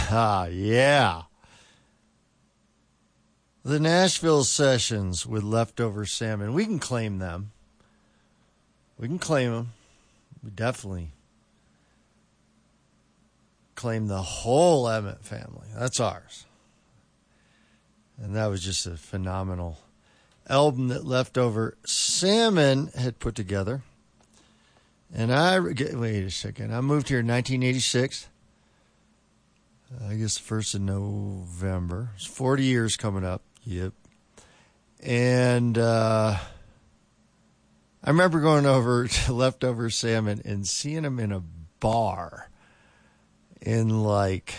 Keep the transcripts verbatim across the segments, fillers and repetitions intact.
Ah, yeah. The Nashville Sessions with Leftover Salmon. We can claim them. We can claim them. We definitely claim the whole Emmett family. That's ours. And that was just a phenomenal album that Leftover Salmon had put together. And I, wait a second, I moved here in nineteen eighty-six. I guess the first of November. It's forty years coming up. Yep. And uh, I remember going over to Leftover Salmon and seeing them in a bar in like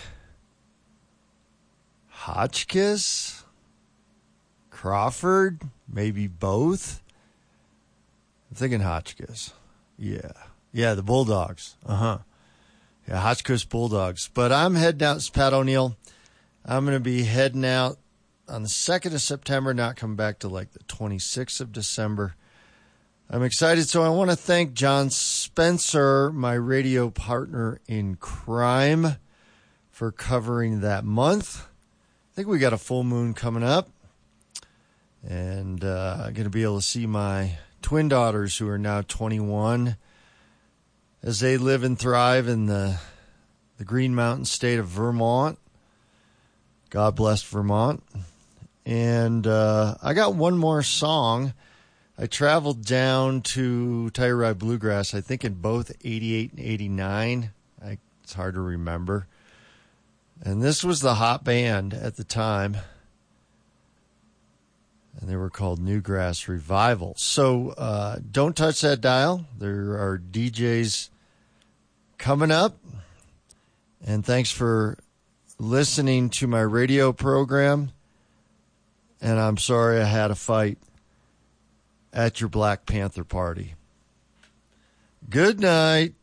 Hotchkiss, Crawford, maybe both. I'm thinking Hotchkiss. Yeah. Yeah, the Bulldogs. Uh-huh. Yeah, Hotchkiss Bulldogs. But I'm heading out. It's Pat O'Neill. I'm going to be heading out on the second of September, not coming back to like the twenty-sixth of December. I'm excited. So I want to thank John Spencer, my radio partner in crime, for covering that month. I think we got a full moon coming up. And uh, I'm going to be able to see my twin daughters, who are now twenty-one, as they live and thrive in the the Green Mountain state of Vermont. God bless Vermont. And uh, I got one more song. I traveled down to Telluride Bluegrass, I think in both eighty-eight and eighty-nine. I, it's hard to remember. And this was the hot band at the time. And they were called Newgrass Revival. So uh, don't touch that dial. There are D Js coming up. And thanks for listening to my radio program. And I'm sorry I had a fight at your Black Panther party. Good night.